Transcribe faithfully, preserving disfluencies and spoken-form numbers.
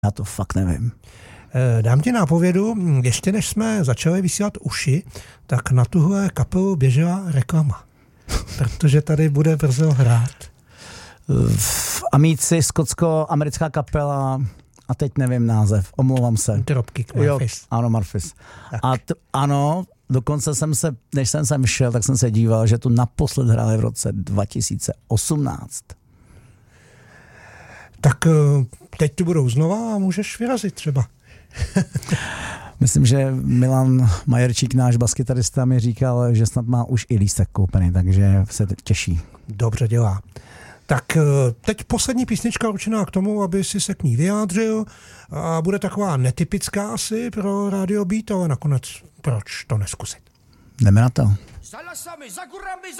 Já to fakt nevím. Dám ti nápovědu, ještě než jsme začali vysílat uši, tak na tuhle kapelu běžela reklama. Protože tady bude brzo hrát. V Amici, skotsko-americká kapela, a teď nevím název, omlouvám se. Dropkick Murphys. Ano, Murphys. A t- ano, dokonce jsem se, než jsem sem šel, tak jsem se díval, že tu naposled hráli v roce dva tisíce osmnáct. Tak teď tu budou znova a můžeš vyrazit třeba. Myslím, že Milan Majerčík, náš baskytarista, mi říkal, že snad má už i lístek koupený, takže se těší. Dobře dělá. Tak teď poslední písnička určená k tomu, aby si se k ní vyjádřil a bude taková netypická asi pro Radio Beat, ale nakonec proč to neskusit? Jdeme na to. Za lasami, za górami,